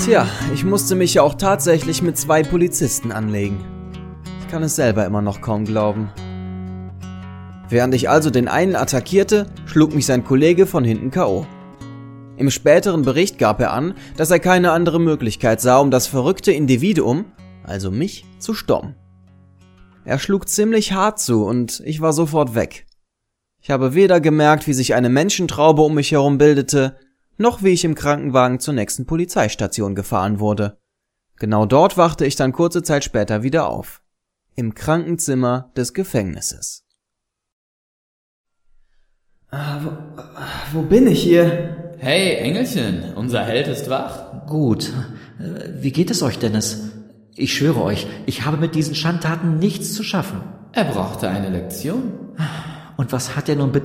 Tja, ich musste mich ja auch tatsächlich mit 2 Polizisten anlegen. Ich kann es selber immer noch kaum glauben. Während ich also den einen attackierte, schlug mich sein Kollege von hinten K.O. Im späteren Bericht gab er an, dass er keine andere Möglichkeit sah, um das verrückte Individuum, also mich, zu stoppen. Er schlug ziemlich hart zu und ich war sofort weg. Ich habe weder gemerkt, wie sich eine Menschentraube um mich herum bildete, noch wie ich im Krankenwagen zur nächsten Polizeistation gefahren wurde. Genau dort wachte ich dann kurze Zeit später wieder auf. Im Krankenzimmer des Gefängnisses. Wo bin ich hier? Hey, Engelchen, unser Held ist wach. Gut. Wie geht es euch, Dennis? Ich schwöre euch, ich habe mit diesen Schandtaten nichts zu schaffen. Er brauchte eine Lektion. Und was hat er nun bitte